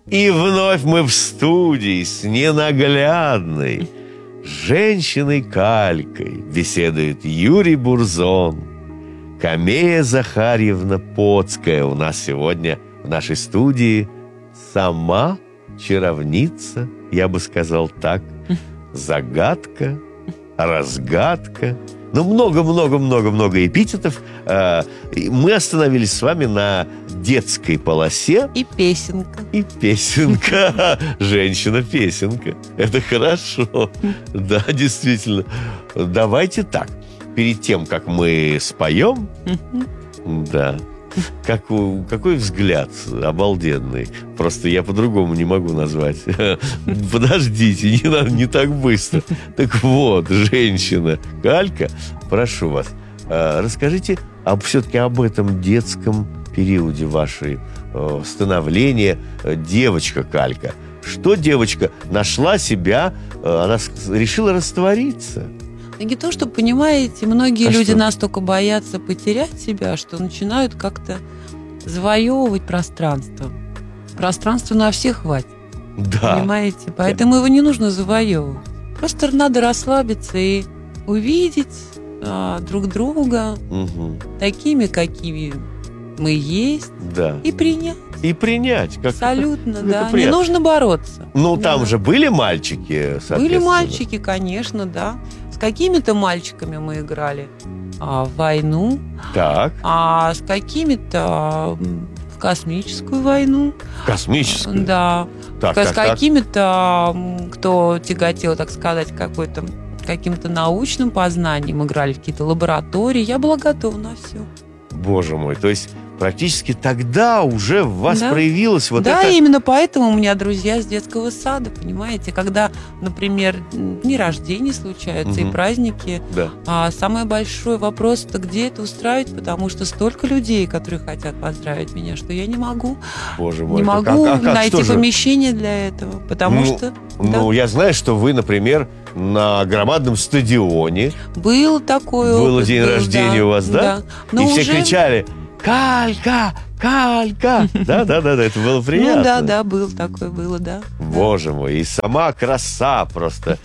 И вновь мы в студии с ненаглядной женщиной-калькой беседует Юрий Бурзон. Камея Захарьевна Поцкая у нас сегодня в нашей студии. Сама чаровница, я бы сказал так. Загадка, разгадка. Ну, много-много-много-много эпитетов. Мы остановились с вами на детской полосе. И песенка. И песенка. Женщина-песенка. Это хорошо. Да, действительно. Давайте так. Перед тем, как мы споем, да, какой взгляд обалденный. Просто я по-другому не могу назвать. Подождите, не так быстро. Так вот, женщина Калька, прошу вас, расскажите все-таки об этом детском периоде вашей становления. Девочка Калька. Что девочка нашла себя, она решила раствориться? Не то, что, понимаете, многие люди что? настолько боятся потерять себя, что начинают как-то завоевывать пространство. Пространства на всех хватит. Да. Понимаете? Поэтому его не нужно завоевывать. Просто надо расслабиться и увидеть друг друга такими, какими мы есть, да. И принять. И принять. Абсолютно, да. приятно. Не нужно бороться. Ну, там же были мальчики, соответственно. Были мальчики, конечно, да. С какими-то мальчиками мы играли в войну, так. а с какими-то в космическую войну. Космическую? Да. Так, с какими-то, кто тяготел, так сказать, каким-то научным познанием, играли в какие-то лаборатории. Я была готова на все. Боже мой, то есть практически тогда уже в вас проявилось вот это... Да, именно поэтому у меня друзья с детского сада, понимаете? Когда, например, дни рождения случаются и праздники, самый большой вопрос – это где это устраивать, потому что столько людей, которые хотят поздравить меня, что я не могу. Боже мой, не могу найти помещение для этого, потому что... Ну, я знаю, что вы, например, на громадном стадионе. Было такое. Было день рождения у вас, да? Но и все кричали: «Калька! Калька!» Да, это было приятно. Ну да, был такой, да. Боже мой, и сама краса просто,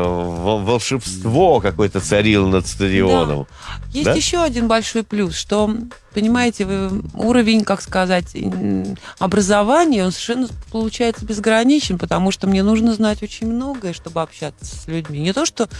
волшебство какое-то царило над стадионом. Да. Есть еще один большой плюс, что, понимаете, уровень, как сказать, образования, он совершенно получается безграничен, потому что мне нужно знать очень многое, чтобы общаться с людьми. Не то, что,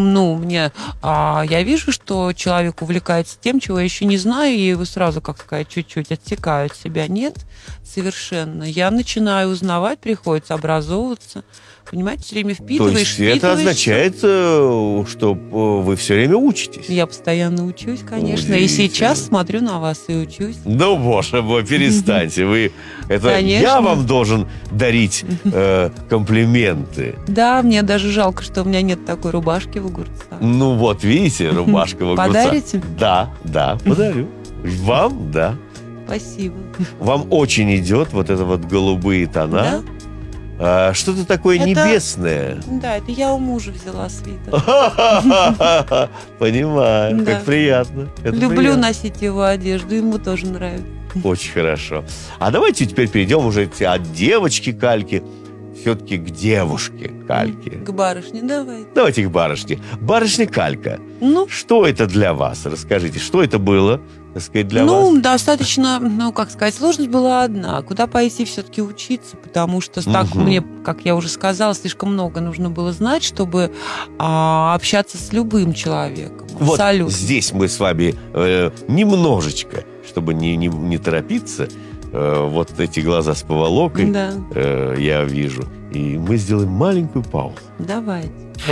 я вижу, что человек увлекается тем, чего я еще не знаю, и его сразу, как сказать, чуть-чуть отсекаю от себя. Нет, совершенно. Я начинаю узнавать, приходится образовываться. Понимаете, все время впитываешь. То есть это означает, что вы все время учитесь? Я постоянно учусь, конечно. И сейчас смотрю на вас и учусь. Ну, боже мой, перестаньте. Конечно. Я вам должен дарить комплименты. Да, мне даже жалко, что у меня нет такой рубашки в огурцах. Ну вот, видите, рубашка в огурцах. Подарите? Да, подарю. Вам, да. Спасибо. Вам очень идет вот это вот голубые тона. Да? Что-то такое небесное. Да, это я у мужа взяла свитер. Понимаю, как приятно. Люблю носить его одежду, ему тоже нравится. Очень хорошо. А давайте теперь перейдем уже от девочки Кальки все-таки к девушке Кальке. К барышне, давайте. Давайте к барышне. Барышня Калька. Ну? Что это для вас? Расскажите, что это было, так сказать, для вас? Достаточно, сложность была одна. Куда пойти все-таки учиться, потому что так мне, как я уже сказала, слишком много нужно было знать, чтобы общаться с любым человеком. Вот абсолютно. Здесь мы с вами немножечко, чтобы не торопиться, вот эти глаза с поволокой, я вижу. И мы сделаем маленькую паузу. Давайте.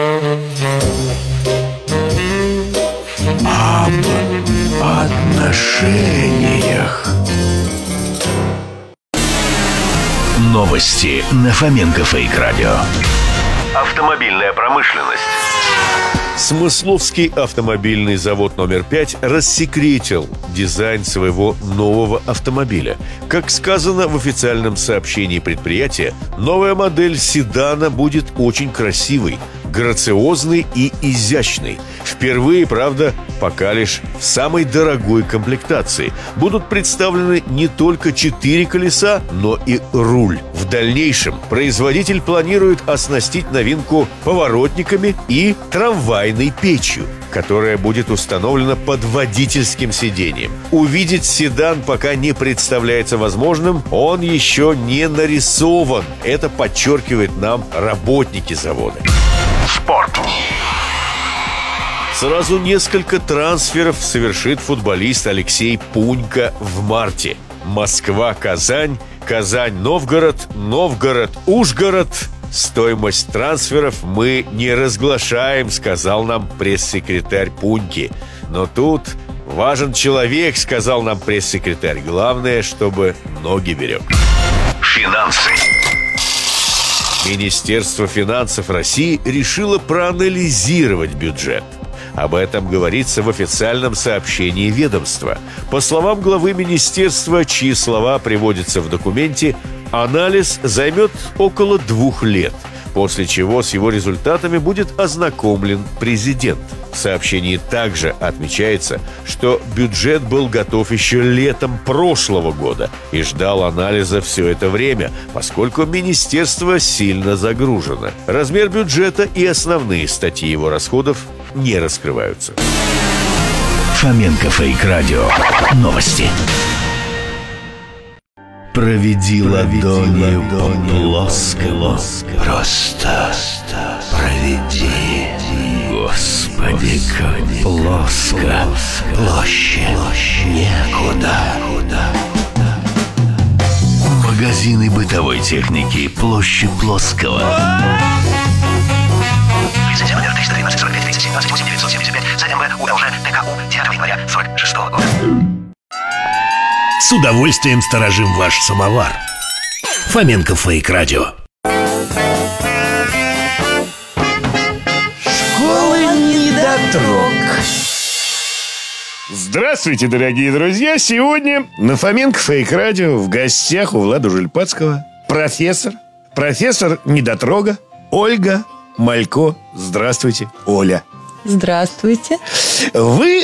Об отношениях. Новости на Фоменко Фейк Радио. Автомобильная промышленность. Смысловский автомобильный завод номер 5 рассекретил дизайн своего нового автомобиля. Как сказано в официальном сообщении предприятия, новая модель седана будет очень красивой, грациозный и изящный. Впервые, правда, пока лишь в самой дорогой комплектации. Будут представлены не только 4 колеса, но и руль. В дальнейшем производитель планирует оснастить новинку поворотниками и трамвайной печью, которая будет установлена под водительским сиденьем. Увидеть седан пока не представляется возможным, он еще не нарисован. Это подчеркивает нам работники завода. Спорт. Сразу несколько трансферов совершит футболист Алексей Пунько в марте. Москва-Казань, Казань-Новгород, Новгород-Ужгород. Стоимость трансферов мы не разглашаем, сказал нам пресс-секретарь Пуньки. Но тут важен человек, сказал нам пресс-секретарь. Главное, чтобы ноги берег. Финансы. Министерство финансов России решило проанализировать бюджет. Об этом говорится в официальном сообщении ведомства. По словам главы министерства, чьи слова приводятся в документе, анализ займет около 2 лет, после чего с его результатами будет ознакомлен президент. В сообщении также отмечается, что бюджет был готов еще летом прошлого года и ждал анализа все это время, поскольку министерство сильно загружено. Размер бюджета и основные статьи его расходов не раскрываются. Фоменко Фейк Радио. Новости. Проведи ладонью по плоскому. Просто проведи. Господи, как плоско. Площадь некуда. Магазины бытовой техники. Площадь Плоского. Лицензия номер 313 45 37 28 975 ЗМВ УЛЖ ТКУ 9 января 46 года. С удовольствием сторожим ваш самовар. Фоменко Фейк Радио. Школа недотрог. Здравствуйте, дорогие друзья! Сегодня на Фоменко Фейк Радио в гостях у Влада Жульпацкого профессор недотрога Ольга Малько. Здравствуйте, Оля. Здравствуйте. Вы,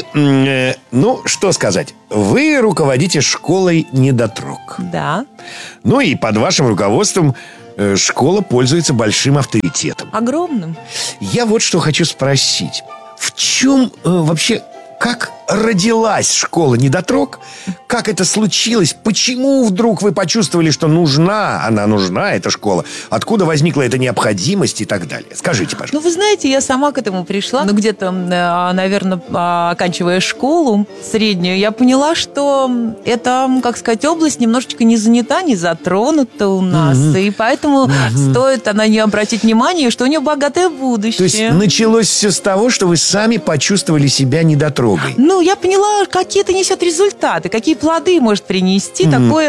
что сказать, вы руководите школой недотрог. Да. Ну и под вашим руководством школа пользуется большим авторитетом. Огромным. Я вот что хочу спросить. В чем вообще, как родилась школа недотрог? Как это случилось? Почему вдруг вы почувствовали, что она нужна, эта школа? Откуда возникла эта необходимость и так далее? Скажите, пожалуйста. Вы знаете, я сама к этому пришла. Где-то, наверное, оканчивая школу среднюю, я поняла, что эта, область немножечко не занята, не затронута у нас. И поэтому стоит на нее обратить внимание, что у нее богатое будущее. То есть началось все с того, что вы сами почувствовали себя недотрогой? Я поняла, какие это несет результаты, какие плоды может принести такое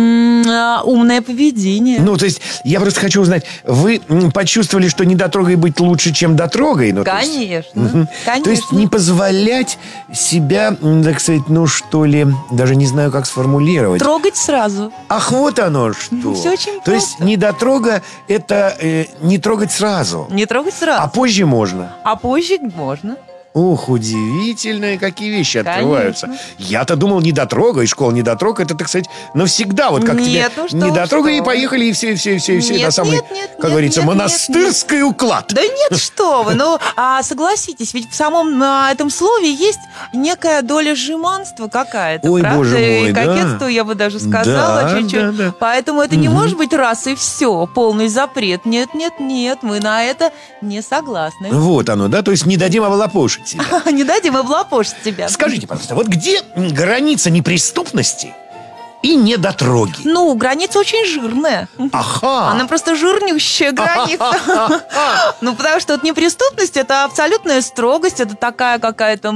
умное поведение. То есть, я просто хочу узнать, вы почувствовали, что недотрогой быть лучше, чем дотрогой? Конечно, конечно. То есть, не позволять себя, так сказать, даже не знаю, как сформулировать. Трогать сразу. Ах, вот оно что. Все очень просто. То есть, недотрога – это не трогать сразу. Не трогать сразу. А позже можно. А позже можно. Ух, удивительные какие вещи открываются. Я-то думал, недотрога, и школа недотрог, это, так сказать, навсегда. Вот как тебе недотрога, и поехали, и все, на самый, как говорится, монастырский уклад. Да нет, что вы, согласитесь, ведь в самом этом слове есть некая доля жеманства какая-то, ой, правда? Боже мой, и кокетство, я бы даже сказала, чуть-чуть. Да. Поэтому это не может быть раз и все, полный запрет. Нет, мы на это не согласны. Вот оно, да, то есть не дадим облапошить. Не дадим облапошить тебя. Скажите, пожалуйста, вот где граница неприступности и недотроги? Граница очень жирная. Ага. Она просто жирнющая граница. Потому что неприступность – это абсолютная строгость, это такая какая-то,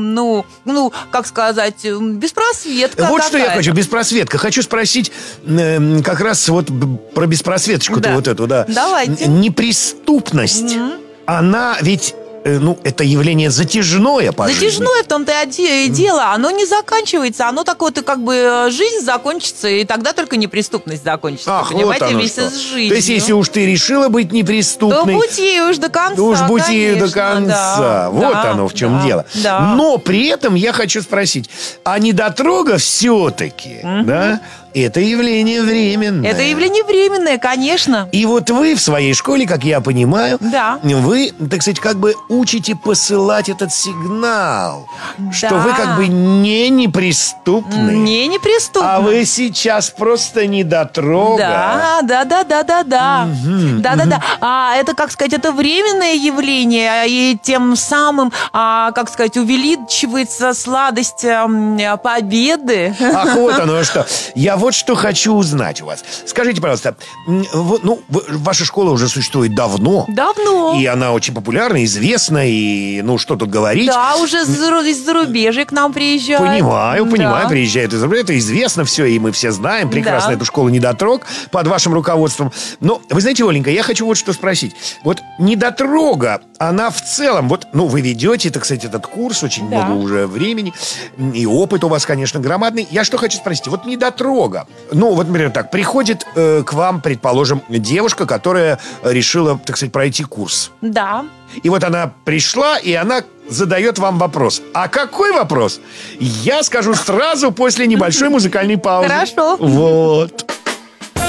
беспросветка. Вот что я хочу, беспросветка. Хочу спросить как раз вот про беспросветочку-то вот эту, да. Давайте. Неприступность, она ведь это явление затяжное по жизни. Затяжное в том-то и дело. Оно не заканчивается. Оно такое, жизнь закончится, и тогда только неприступность закончится. Ах, понимаете, вот оно вместе что. с жизнью. То есть, если уж ты решила быть неприступной... то будь ею уж до конца, уж будь ею до конечно, конца. да, Вот да, оно в чем да, дело. да. Но при этом я хочу спросить, а недотрога все-таки, да, это явление временное. Это явление временное, конечно. И вот вы в своей школе, как я понимаю, Да. вы, так сказать, как бы учите посылать этот сигнал, что Да. вы как бы не неприступны. Не неприступно. А вы сейчас просто недотрога. Да. Да. Это, как сказать, это временное явление, и тем самым, как сказать, увеличивается сладость победы. Ах, вот оно что. Я вот что хочу узнать у вас. Скажите, пожалуйста, ваша школа уже существует давно. Давно. И она очень популярна, известна, и, что тут говорить. Да, уже из зарубежья к нам приезжают. Понимаю, Да. приезжает из зарубежья. Это известно все, и мы все знаем прекрасно Да. эту школу «Недотрог» под вашим руководством. Но, вы знаете, Оленька, я хочу вот что спросить. Вот «Недотрога», она в целом, вы ведете, так сказать, этот курс очень много уже времени, и опыт у вас, конечно, громадный. Я что хочу спросить. Вот «Недотрога», например, так, приходит к вам, предположим, девушка, которая решила, так сказать, пройти курс. Да. И вот она пришла, и она задает вам вопрос. А какой вопрос? Я скажу сразу после небольшой музыкальной паузы. Хорошо. Вот.